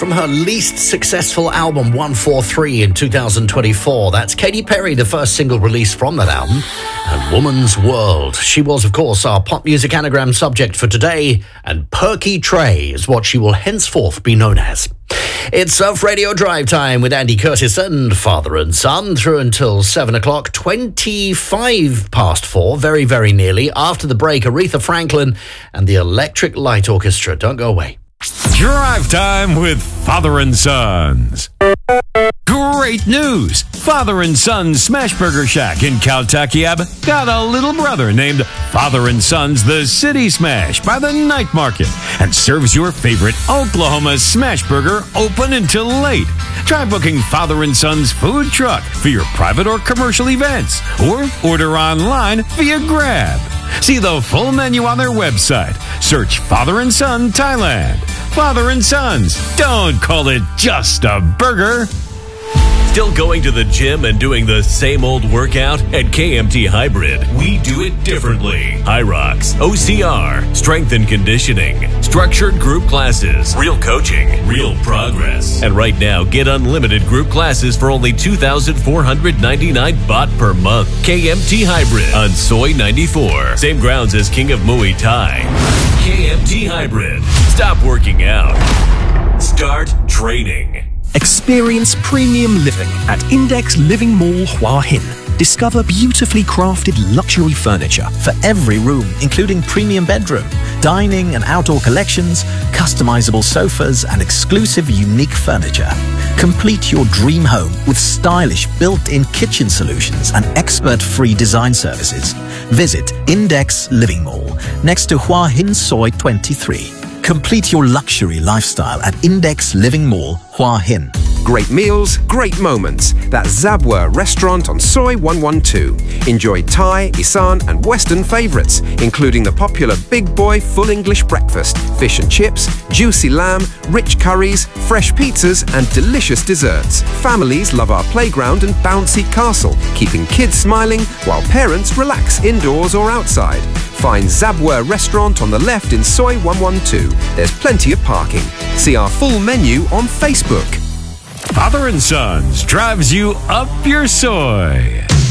from her least successful album, 143, in 2024. That's Katy Perry, the first single released from that album, and Woman's World. She was, of course, our pop music anagram subject for today, and Perky Trey is what she will henceforth be known as. It's Surf Radio Drive Time with Andy Curtis and Father and Son through until 7 o'clock, 25 past 4, very, very nearly. After the break, Aretha Franklin and the Electric Light Orchestra. Don't go away. Drive Time with Father and Sons. Great news! Father and Sons Smashburger Shack in Caltakiab got a little brother named Father and Sons The City Smash by the Night Market and serves your favorite Oklahoma Smashburger open until late. Try booking Father and Sons food truck for your private or commercial events or order online via Grab. See the full menu on their website. Search Father and Son Thailand. Father and Sons. Don't call it just a burger. Still going to the gym and doing the same old workout? At KMT Hybrid, we do it differently. HYROX, OCR, strength and conditioning, structured group classes, real coaching, real progress. And right now, get unlimited group classes for only 2,499 baht per month. KMT Hybrid on Soy 94. Same grounds as King of Muay Thai. KMT Hybrid. Stop working out. Start training. Experience premium living at Index Living Mall Hua Hin. Discover beautifully crafted luxury furniture for every room, including premium bedroom, dining and outdoor collections, customizable sofas, and exclusive unique furniture. Complete your dream home with stylish built-in kitchen solutions and expert-free design services. Visit Index Living Mall next to Hua Hin Soi 23. Complete your luxury lifestyle at Index Living Mall, Hua Hin. Great meals, great moments. That's Zabwa Restaurant on Soy 112. Enjoy Thai, Isan and Western favourites, including the popular Big Boy Full English Breakfast, fish and chips, juicy lamb, rich curries, fresh pizzas and delicious desserts. Families love our playground and bouncy castle, keeping kids smiling while parents relax indoors or outside. Find Zabwa Restaurant on the left in Soy 112. There's plenty of parking. See our full menu on Facebook. Father and Sons drives you up your soy.